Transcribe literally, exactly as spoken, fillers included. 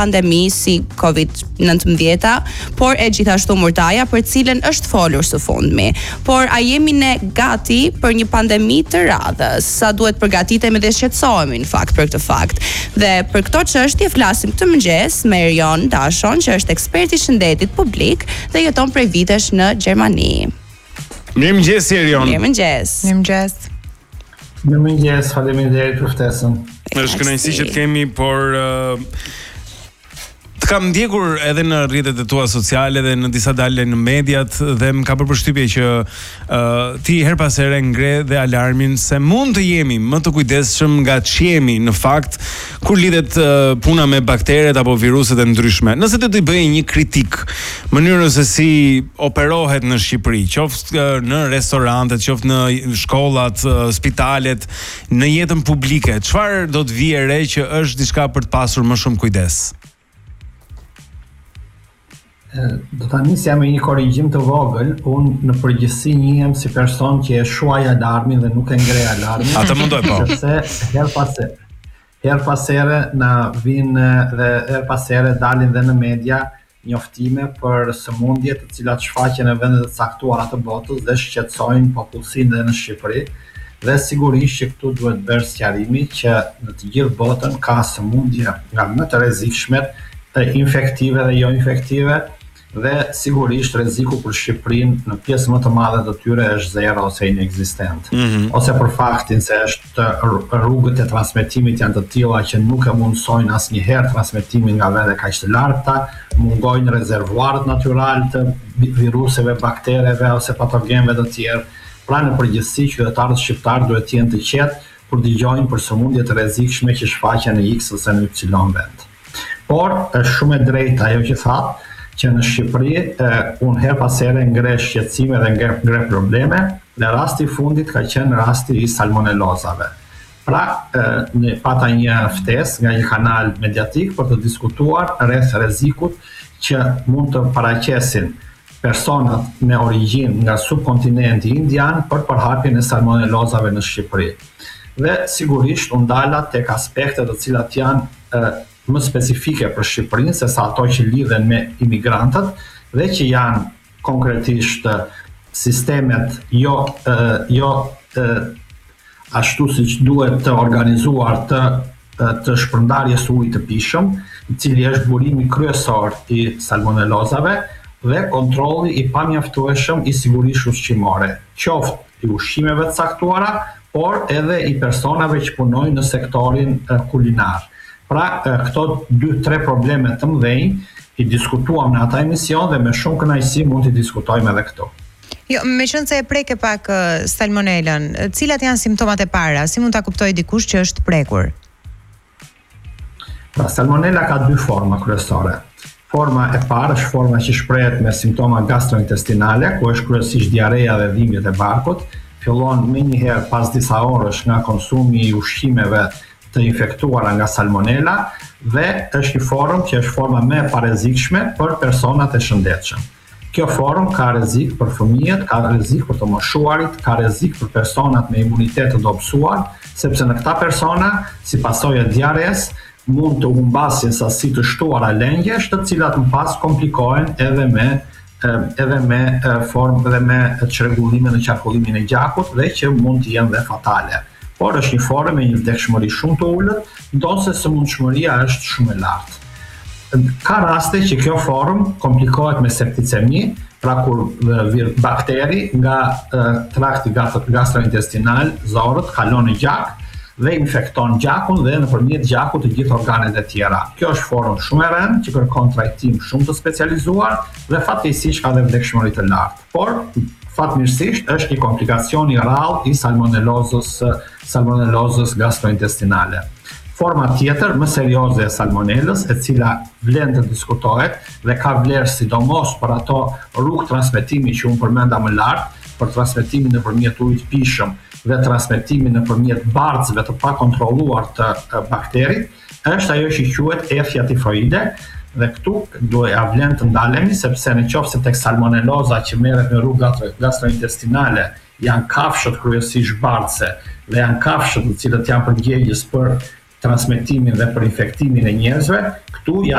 pandemi si covid nineteen, por e gjithashtu murtaja për cilën është folur së fundmi. Por a jemi ne gati për një pandemi të radhës? Sa duhet përgatitemi dhe shqetësohemi në fakt për këtë fakt? Dhe për këto çështje flasim këtë mëngjes me Erion Dashon, që është ekspert i shëndetit publik dhe jeton prej vitesh në Gjermani. Mirëmëngjes Erion. Mirëmëngjes. Mirëmëngjes. Mirëmëngjes, faleminderit për ftesën. Është kënaqësi që të kemi, por uh, të kam ndjekur edhe në rrjetet e tua sociale dhe në disa dalje në mediat dhe më ka bërë përshtypje që uh, ti her pas here ngre dhe alarmin se mund të jemi më të kujdesshëm nga ç'jemi në fakt kur lidhet uh, puna me bakteret apo viruset e ndryshme. Nëse do të bëj një kritik mënyrën se si operohet në Shqipëri, qoftë uh, në restorantet, qoftë në shkollat, uh, spitalet, në jetën publike, çfarë do të vijë re që është diçka për të pasur më shumë kujdes? Do ta nisja me një korrigjim të vogël. Unë në përgjithësi njihem si person që e shuaj alarmin dhe nuk e ngrej alarmin. Atë mundoj po. Sepse her pas her pas here na vinë dhe her pas here dalin dhe në media njoftime për sëmundje të cilat shfaqen në vende të caktuara të botës dhe shqetësojnë popullsinë dhe në Shqipëri. Dhe sigurisht që këtu duhet bërë sqarimi që në të gjithë botën ka sëmundje nga më të rrezikshmet, infektive dhe jo infektive, dhe sigurisht rreziku për Shqipërinë në pjesë më të madhe të tyre është zero ose inekzistent. Mm-hmm. Ose për faktin se është rrugët e transmetimit janë të tilla që nuk e mundsojnë asnjëherë transmetimin nga vende kaq të larta, mungojnë rezervuarët natyral të viruseve, baktereve ose patogenëve të tjerë. Pra në përgjithësi qytetarët shqiptar duhet të jenë të qetë kur dëgjojnë për sëmundje të rrezikshme që shfaqen në X ose në Y vend. Por është shumë e drejtë ajo që thatë që në Shqipëri unë her pas here ngre shqetësime dhe ngre, ngre probleme, dhe rasti i fundit ka qenë rasti i salmonellozave. Pra, e, ne pata një ftesë nga një kanal mediatik për të diskutuar rreth rrezikut që mund të paraqesin personat me origjinë nga subkontinenti indian për përhapjen e salmonellozave në Shqipëri. Dhe sigurisht u ndala tek aspekte të cilat janë e, më specifike për Shqipërinë se sa ato që lidhen me imigrantët dhe që janë konkretisht sistemet jo jo ashtu siç duhet të organizuar të të shpërndarjes së ujit të pishëm, i cili është burimi kryesor i salmonellozave dhe kontrolli i pamjaftueshëm i sigurisë ushqimore, qoftë i ushqimeve të caktuara, por edhe i personave që punojnë në sektorin kulinar. Pra, këto dy tre probleme të mëdhenj i diskutuam në ata emision dhe me shumë kënaqësi mund të diskutojmë edhe këtu. Jo, me qenë se e preke pak uh, salmonelën, cilat janë simptomat e para? Si mund ta kuptojë dikush që është prekur? Pra, salmonela ka dy forma kryesore. Forma e parë është forma që shprehet me simptoma gastrointestinale, ku është kryesisht diareja dhe dhimbjet e barkut. Fillon menjëherë pas disa orësh nga konsumi i ushqimeve të infektuara nga salmonela dhe është një formë që është forma më e parrezikshme për personat e shëndetshëm. Kjo formë ka rrezik për fëmijët, ka rrezik për të moshuarit, ka rrezik për personat me imunitet të dobësuar, sepse në këta persona, si pasojë e diares, mund të humbasin sasi të shtuara lengjesh, të cilat më pas komplikohen edhe me edhe me formë dhe me çrregullime në qarkullimin e gjakut dhe që mund të jenë dhe fatale. Por është një formë me një vdekshmëri shumë të ulët, ndonse sëmundshmëria është shumë e lartë. Ka raste që kjo formë komplikohet me septicemi, pra kur bakteri nga trakti gastrointestinal, zorët, kalon në gjak dhe infekton gjakun dhe nëpërmjet gjakut të gjithë organet e tjera. Kjo është formë shumë e rëndë që kërkon trajtim shumë të specializuar dhe fatkeqësisht ka dhe vdekshmëri të lartë. Por fatmirësisht është një komplikacion i rrallë i salmonellozës, salmonellozës gastrointestinale. Forma tjetër, më serioze e salmonellës, e cila vlen të diskutohet dhe ka vlerë sidomos për ato rrugë transmetimi që unë përmenda më lart, për transmetimin nëpërmjet ujit pishëm dhe transmetimin nëpërmjet barcëve të pakontrolluar të bakterit, është ajo që quhet Escherichia tifoide. Dhe këtu duhet ja vlen të ndalemi sepse nëse tek salmonelloza që merret në rrugë gastrointestinale janë kafshët kryesisht barce dhe janë kafshët të cilët janë përgjegjës për transmetimin dhe për infektimin e njerëzve, këtu janë